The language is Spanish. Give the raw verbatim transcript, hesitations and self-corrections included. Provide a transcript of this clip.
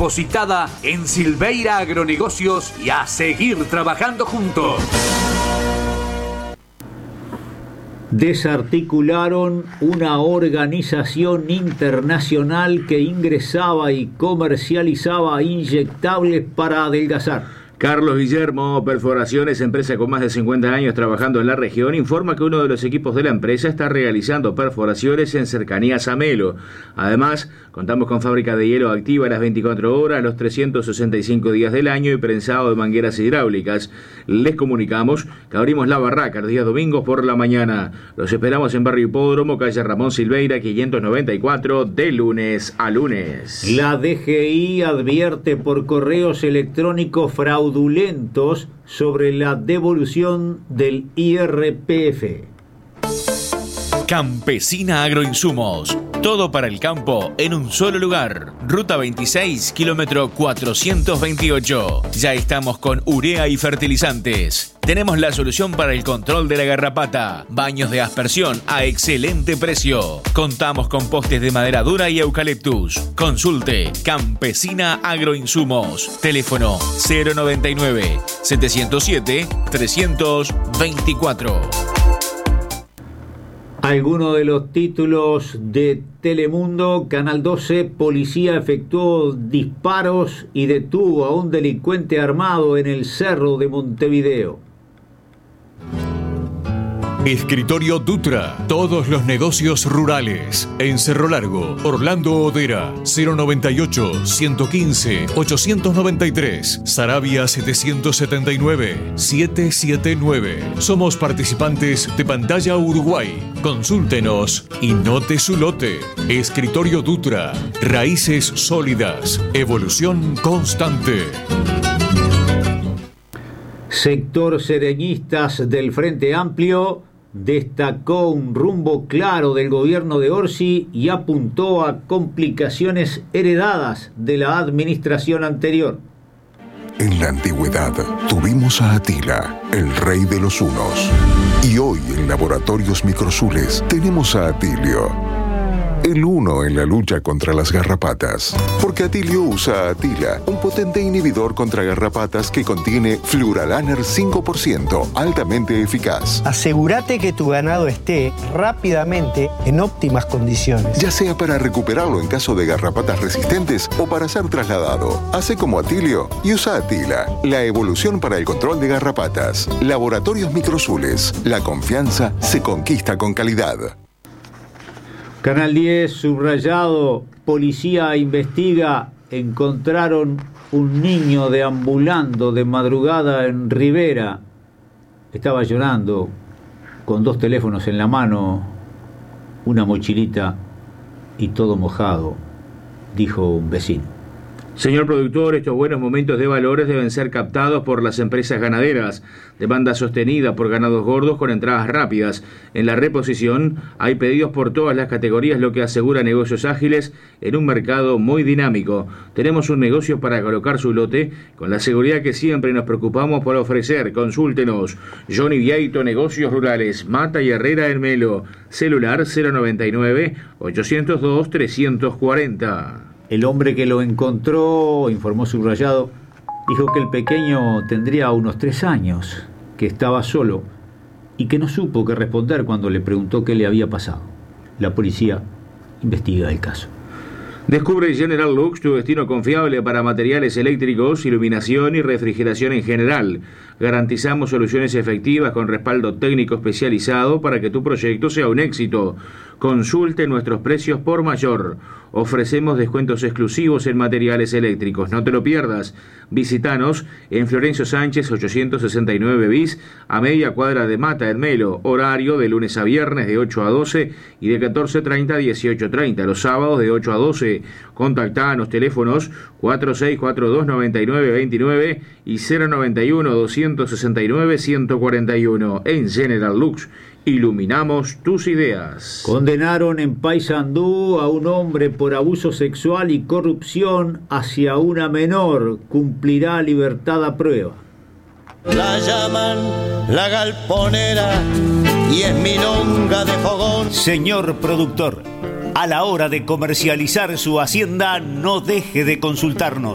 depositada en Silveira Agronegocios y a seguir trabajando juntos. Desarticularon una organización internacional que ingresaba y comercializaba inyectables para adelgazar. Carlos Guillermo Perforaciones, empresa con más de cincuenta años trabajando en la región, informa que uno de los equipos de la empresa está realizando perforaciones en cercanías a Melo. Además, contamos con fábrica de hielo activa las veinticuatro horas, los trescientos sesenta y cinco días del año y prensado de mangueras hidráulicas. Les comunicamos que abrimos la barraca los días domingos por la mañana. Los esperamos en Barrio Hipódromo, calle Ramón Silveira, quinientos noventa y cuatro, de lunes a lunes. La D G I advierte por correos electrónicos fraudulentos sobre la devolución del I R P F. Campesina Agroinsumos. Todo para el campo en un solo lugar. Ruta veintiséis, kilómetro cuatrocientos veintiocho. Ya estamos con urea y fertilizantes. Tenemos la solución para el control de la garrapata. Baños de aspersión a excelente precio. Contamos con postes de madera dura y eucaliptus. Consulte Campesina Agroinsumos. Teléfono cero noventa y nueve, setecientos siete, trescientos veinticuatro. Algunos de los títulos de Telemundo. Canal doce, policía efectuó disparos y detuvo a un delincuente armado en el Cerro de Montevideo. Escritorio Dutra, todos los negocios rurales. En Cerro Largo, Orlando Odera, cero noventa y ocho, ciento quince, ochocientos noventa y tres, Saravia setecientos setenta y nueve, setecientos setenta y nueve. Somos participantes de Pantalla Uruguay. Consúltenos y note su lote. Escritorio Dutra, raíces sólidas, evolución constante. Sector sereñistas del Frente Amplio destacó un rumbo claro del gobierno de Orsi y apuntó a complicaciones heredadas de la administración anterior. En la antigüedad tuvimos a Atila, el rey de los hunos. Y hoy en Laboratorios Microsules tenemos a Atilio, el uno en la lucha contra las garrapatas. Porque Atilio usa Atila, un potente inhibidor contra garrapatas que contiene Fluralaner cinco por ciento, altamente eficaz. Asegúrate que tu ganado esté rápidamente en óptimas condiciones. Ya sea para recuperarlo en caso de garrapatas resistentes o para ser trasladado. Hace como Atilio y usa Atila, la evolución para el control de garrapatas. Laboratorios Microsules, la confianza se conquista con calidad. Canal diez, subrayado, policía investiga, encontraron un niño deambulando de madrugada en Rivera. Estaba llorando, con dos teléfonos en la mano, una mochilita y todo mojado, dijo un vecino. Señor productor, estos buenos momentos de valores deben ser captados por las empresas ganaderas. Demanda sostenida por ganados gordos con entradas rápidas. En la reposición hay pedidos por todas las categorías, lo que asegura negocios ágiles en un mercado muy dinámico. Tenemos un negocio para colocar su lote con la seguridad que siempre nos preocupamos por ofrecer. Consúltenos. Johnny Vieito, Negocios Rurales, Mata y Herrera en Melo. Celular cero noventa y nueve, ochocientos dos, trescientos cuarenta. El hombre que lo encontró, informó subrayado, dijo que el pequeño tendría unos tres años, que estaba solo y que no supo qué responder cuando le preguntó qué le había pasado. La policía investiga el caso. Descubre General Lux, tu destino confiable para materiales eléctricos, iluminación y refrigeración en general. Garantizamos soluciones efectivas con respaldo técnico especializado para que tu proyecto sea un éxito. Consulte nuestros precios por mayor. Ofrecemos descuentos exclusivos en materiales eléctricos. No te lo pierdas. Visítanos en Florencio Sánchez ochocientos sesenta y nueve bis, a media cuadra de Mata en Melo. Horario de lunes a viernes de ocho a doce y de catorce treinta a dieciocho treinta. Los sábados de ocho a doce. Contactanos, teléfonos cuatro seis cuatro dos, nueve nueve dos nueve y cero noventa y uno, doscientos sesenta y nueve, ciento cuarenta y uno. En General Lux, iluminamos tus ideas. Condenaron en Paysandú a un hombre por abuso sexual y corrupción hacia una menor. Cumplirá libertad a prueba. La llaman la galponera y es milonga de fogón. Señor productor, a la hora de comercializar su hacienda, no deje de consultarnos.